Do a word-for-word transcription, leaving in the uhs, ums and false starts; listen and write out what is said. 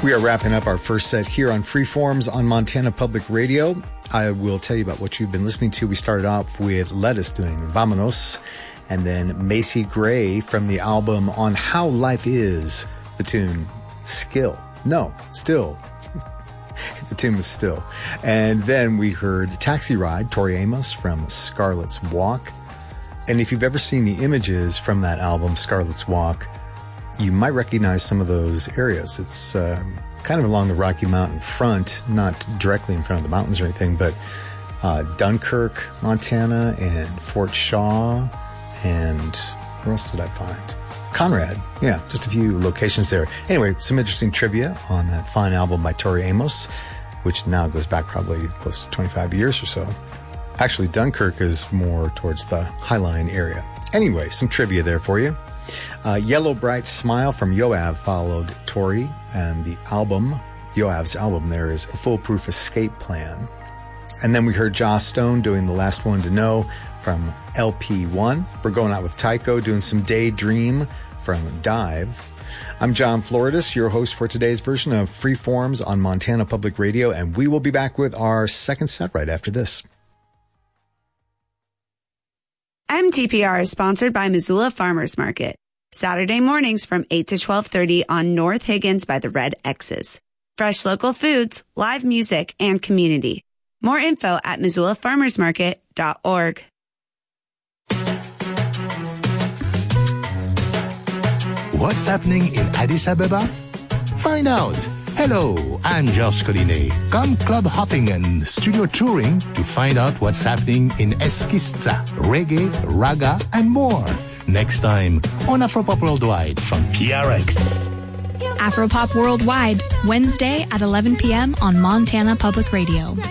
We are wrapping up our first set here on Freeforms on Montana Public Radio. I will tell you about what you've been listening to. We started off with Lettuce doing Vamonos, and then Macy Gray from the album On How Life Is, the tune Skill. No, Still. The tune was Still. And then we heard Taxi Ride, Tori Amos from Scarlet's Walk. And if you've ever seen the images from that album, Scarlet's Walk, you might recognize some of those areas. It's uh, kind of along the Rocky Mountain front, not directly in front of the mountains or anything, but uh, Dunkirk, Montana, and Fort Shaw, and where else did I find? Conrad. Yeah, just a few locations there. Anyway, some interesting trivia on that fine album by Tori Amos, which now goes back probably close to twenty-five years or so. Actually, Dunkirk is more towards the Highline area. Anyway, some trivia there for you. Uh, Yellow Bright Smile from Yoav followed Tori, and the album, Yoav's album there is A Foolproof Escape Plan. And then we heard Joss Stone doing The Last One to Know from L P one. We're going out with Tycho doing some Daydream from Dive. I'm John Floridis, your host for today's version of Freeforms on Montana Public Radio, and we will be back with our second set right after this. M T P R is sponsored by Missoula Farmers Market. Saturday mornings from eight to twelve thirty on North Higgins by the Red X's. Fresh local foods, live music, and community. More info at missoula farmers market dot org. What's happening in Addis Ababa? Find out. Hello, I'm Georges Collinet. Come club hopping and studio touring to find out what's happening in Eskista, reggae, raga, and more. Next time on Afropop Worldwide from P R X. Afropop Worldwide, Wednesday at eleven p.m. on Montana Public Radio.